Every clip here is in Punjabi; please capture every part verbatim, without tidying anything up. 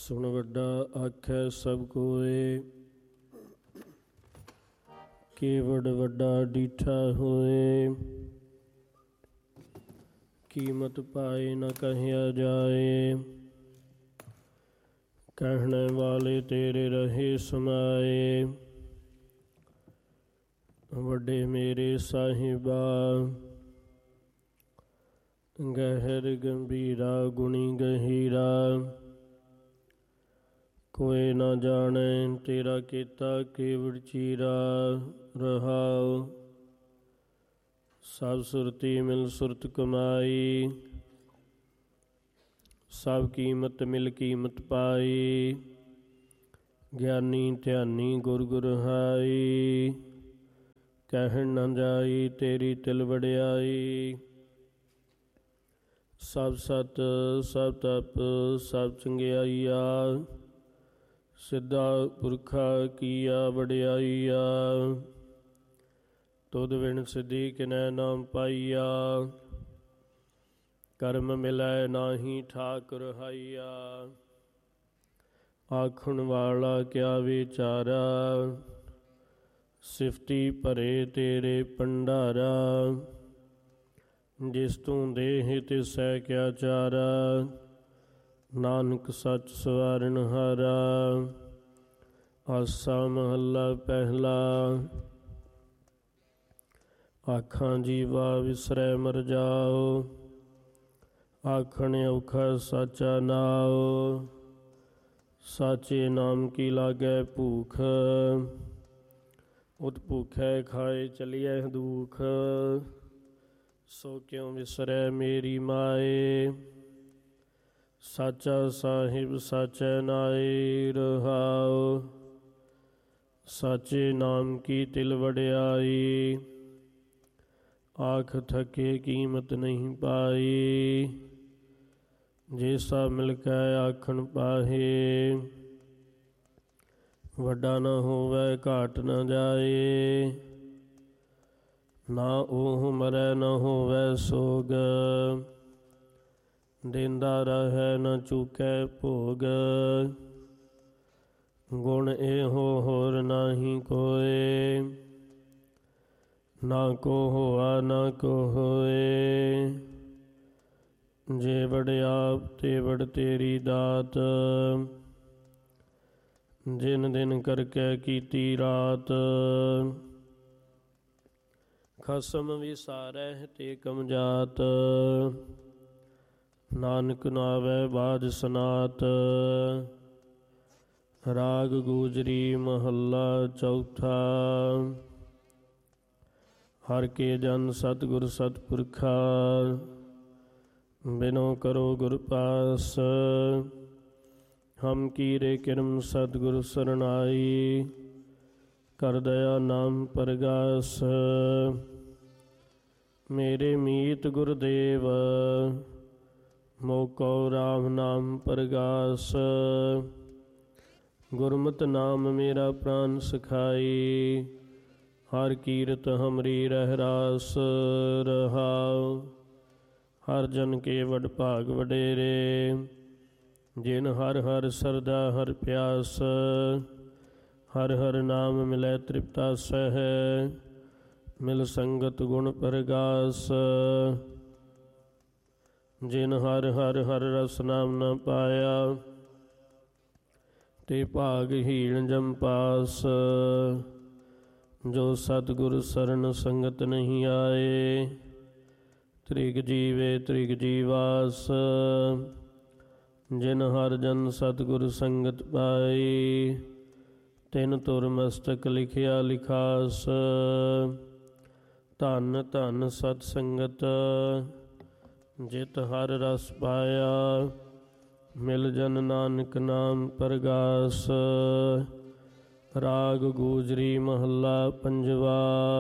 ਸੁਣ ਵੱਡਾ ਆਖੈ ਸਭ ਕੋਏ, ਕੇਵੜ ਵੱਡਾ ਡੀਠਾ ਹੋਏ। ਕੀਮਤ ਪਾਏ ਨ ਕਹਿਆ ਜਾਏ, ਕਹਿਣੇ ਵਾਲੇ ਤੇਰੇ ਰਹੇ ਸਮਾਏ। ਵੱਡੇ ਮੇਰੇ ਸਾਹਿਬਾ, ਗਹਿਰ ਗੰਭੀਰਾ ਗੁਣੀ ਗਹੀਰਾ। ਕੋਇ ਨਾ ਜਾਣੈ ਤੇਰਾ ਕੀਤਾ ਕੇਵੜ ਚੀਰਾ। ਰਹਾਉ ਸਭ ਸੁਰਤੀ ਮਿਲ ਸੁਰਤ ਕਮਾਈ, ਸਭ ਕੀਮਤ ਮਿਲ ਕੀਮਤ ਪਾਈ। ਗਿਆਨੀ ਧਿਆਨੀ ਗੁਰ ਗੁਰ ਹਾਈ, ਕਹਿਣ ਨਾ ਜਾਈ ਤੇਰੀ ਤਿਲ ਵਡਿਆਈ। ਸਭ ਸਤ ਸਭ ਤਪ ਸਭ ਚੰਗਿਆਈਆ, ਸਿੱਧਾ ਪੁਰਖਾ ਕੀਆ ਵਡਿਆਈਆ। ਤੁਧ ਬਿਨ ਸਿੱਧੀ ਕਿਨੈ ਨਾਮ ਪਾਈਆ, ਕਰਮ ਮਿਲੈ ਨਾਹੀ ਠਾਕੁਰ ਹਾਈਆ। ਆਖਣ ਵਾਲਾ ਕਿਆ ਵਿਚਾਰਾ, ਸਿਫਤੀ ਭਰੇ ਤੇਰੇ ਭੰਡਾਰਾ। ਜਿਸ ਤੂੰ ਦੇਹ ਤਿਸੈ ਕਿਆ ਚਾਰਾ, ਨਾਨਕ ਸੱਚ ਸਵਾਰਨ ਹਾਰਾ। ਆਸਾ ਮਹੱਲਾ ਪਹਿਲਾ। ਆਖਾਂ ਜੀਵਾ ਵਿਸਰੈ ਮਰ ਜਾਓ, ਆਖਣ ਔਖਾ ਸਾਚਾ ਨਾਉ। ਸਾਚੇ ਨਾਮ ਕੀ ਲਾਗੈ ਭੂਖ, ਉਤ ਭੂਖੈ ਖਾਏ ਚਲੀਐ ਦੁਖ। ਸੋ ਕਿਉ ਵਿਸਰੈ ਮੇਰੀ ਮਾਏ, ਸਾਚਾ ਸਾਹਿਬ ਸਾਚੈ ਨਾਏ। ਰਹਾਉ ਸਾਚੇ ਨਾਮ ਕੀ ਤਿਲ ਵਡਿਆਈ, ਆਖ ਥਕੇ ਕੀਮਤ ਨਹੀਂ ਪਾਈ। ਜੈਸਾ ਮਿਲ ਕੈ ਆਖਣ ਪਾਹੇ, ਵੱਡਾ ਨਾ ਹੋਵੈ ਘਾਟ ਨਾ ਜਾਏ। ਨਾ ਉਹ ਮਰੈ ਨਾ ਹੋਵੈ ਸੋਗ, ਦੇਂਦਾ ਰਹੈ ਨ ਚੂਕੈ ਭੋਗ। ਗੁਣ ਇਹੋ ਹੋਰ ਨਾਹੀ ਕੋਇ, ਨਾ ਕੋ ਹੋਆ ਨਾ ਕੋ ਹੋਏ। ਜੇ ਵਡਿਆਪ ਤੇ ਵਡ ਤੇਰੀ ਦਾਤ, ਜਿਨ ਦਿਨ ਕਰਕੇ ਕੀਤੀ ਰਾਤ। ਖਸਮ ਵਿਸਾਰਹਿ ਤੇ ਕਮਜਾਤ, ਨਾਨਕ ਨਾਵੈ ਬਾਝ ਸਨਾਤ। ਰਾਗ ਗੂਜਰੀ ਮਹੱਲਾ ਚੌਥਾ। ਹਰ ਕੇ ਜਨ ਸਤਿਗੁਰ ਸਤਿਪੁਰਖਾ, ਬਿਨੋ ਕਰੋ ਗੁਰ ਪਾਸ। ਹਮ ਕੀਰੇ ਕਿਰਮ ਸਤਿਗੁਰ ਸਰਨਾਈ, ਕਰ ਦਇਆ ਨਾਮ ਪਰਗਾਸ। ਮੇਰੇ ਮੀਤ ਗੁਰਦੇਵ, ਮੋਕੋ ਰਾਮ ਨਾਮ ਪਰਗਾਸ। ਗੁਰਮਤਿ ਨਾਮ ਮੇਰਾ ਪ੍ਰਾਨ ਸਖਾਈ, ਹਰ ਕੀਰਤ ਹਮਰੀ ਰਹਿ ਰਾਸ। ਰਹਾਉ ਹਰ ਜਨ ਕੇ ਵਡ ਭਾਗ ਵਡੇਰੇ, ਜਿਨ ਹਰ ਹਰ ਸਰਦਾ ਹਰ ਪਿਆਸ। ਹਰ ਹਰ ਨਾਮ ਮਿਲੈ ਤ੍ਰਿਪਤਾਸੈ ਹੈ, ਮਿਲ ਸੰਗਤ ਗੁਣ ਪਰਗਾਸ। ਜਿਨ ਹਰ ਹਰ ਹਰ ਰਸ ਨਾਮ ਨ ਪਾਇਆ, ਤੇ ਭਾਗ ਹੀਣ ਜਮ ਪਾਸ। ਜੋ ਸਤਿਗੁਰ ਸਰਨ ਸੰਗਤ ਨਹੀਂ ਆਏ, ਤ੍ਰਿਗ ਜੀਵੇ ਤ੍ਰਿਗ ਜੀਵਾਸ। ਜਿਨ ਹਰ ਜਨ ਸਤਿਗੁਰ ਸੰਗਤ ਪਾਈ, ਤਿਨ ਤੁਰ ਮਸਤਕ ਲਿਖਿਆ ਲਿਖਾਸ। ਧੰਨ ਧੰਨ ਸਤ ਸੰਗਤ, ਜਿਤ ਹਰ ਰਸ ਪਾਇਆ। ਮਿਲ ਜਨ ਨਾਨਕ ਨਾਮ ਪਰਗਾਸ। ਰਾਗ ਗੂਜਰੀ ਮਹੱਲਾ ਪੰਜਵਾ।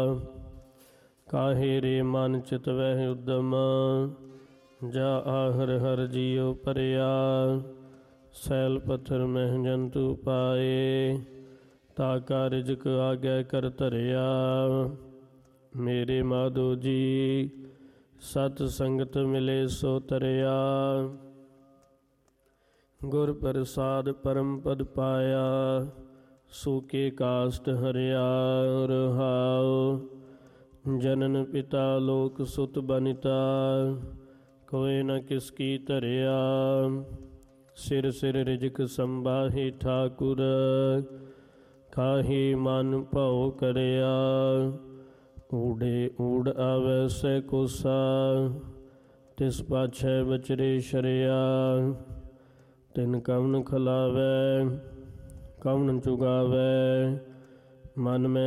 ਕਾਹੇ ਰੇ ਮਨ ਚਿਤ ਵਹਿ ਉਦਮ, ਜਾ ਆਹਰ ਹਰ ਜੀਉ ਭਰਿਆ। ਸੈਲ ਪੱਥਰ ਮਹਿ ਜੰਤੂ ਪਾਏ, ਤਾ ਕਾ ਰਿਜਕ ਆਗੈ ਕਰ ਧਰਿਆ। ਮੇਰੇ ਮਾਧੋ ਜੀ ਸਤ ਸੰਗਤ ਮਿਲੇ ਸੋ ਤਰਿਆ। ਗੁਰ ਪ੍ਰਸਾਦ ਪਰਮ ਪਦ ਪਾਇਆ, ਸੂਕੇ ਕਾਸ਼ਟ ਹਰਿਆ ਰਹਾਉ। ਜਨਨ ਪਿਤਾ ਲੋਕ ਸੁਤ ਬਨਿਤਾ, ਕੋਇ ਨ ਕਿਸ ਕੀ ਧਰਿਆ। ਸਿਰ ਸਿਰ ਰਿਜਕ ਸੰਬਾਹੀ ਠਾਕੁਰ, ਖਾਹੀ ਮਨ ਭਉ ਕਰਿਆ। ਊੜੇ ਊੜ ਆਵੈ ਸੈ ਕੋਸਾ, ਤਿਸ ਪਾਛੈ ਬਚਰੇ ਸ਼ਰਿਆ। ਤਿਨ ਕਵਨ ਖਲਾਵੈ, ਕਵਨ ਚੁਗਾਵੈ, ਮਨ ਮੈਂ